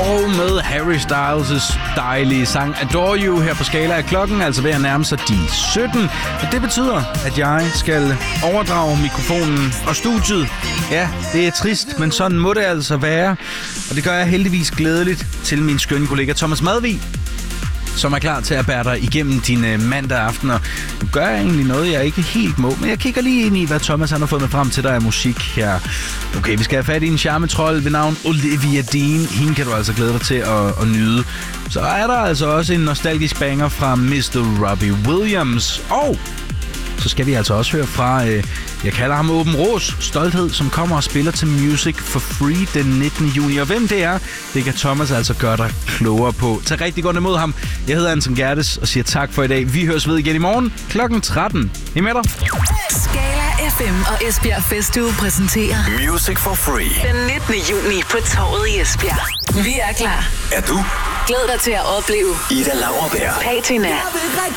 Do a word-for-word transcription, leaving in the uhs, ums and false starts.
og med Harry Styles' dejlige sang Adore You her på Skala af klokken, altså ved at nærme sig de sytten. Og det betyder, at jeg skal overdrage mikrofonen og studiet. Ja, det er trist, men sådan må det altså være. Og det gør jeg heldigvis glædeligt til min skønne kollega Thomas Madvig, som er klar til at bære dig igennem dine mandag aftener. Nu gør jeg egentlig noget, jeg ikke helt må, men jeg kigger lige ind i, hvad Thomas han har fundet frem til dig af musik her. Okay, vi skal have fat i en charmetrol ved navn Olivia Dean. Hende kan du altså glæde dig til at, at nyde. Så er der altså også en nostalgisk banger fra mister Robbie Williams. Og så skal vi altså også høre fra, øh, jeg kalder ham Åben Ros, Stolthed, som kommer og spiller til Music for Free den nittende juni. Og hvem det er, det kan Thomas altså gøre dig klogere på. Tag rigtig godt imod ham. Jeg hedder Anton Gerdes og siger tak for i dag. Vi høres ved igen i morgen klokken tretten. I med dig? Skala F M og Esbjerg Festuge præsenterer Music for Free den nittende juni på Torvet i Esbjerg. Vi er klar. Er du? Glæd dig til at opleve Ida Lauerberg, Patina,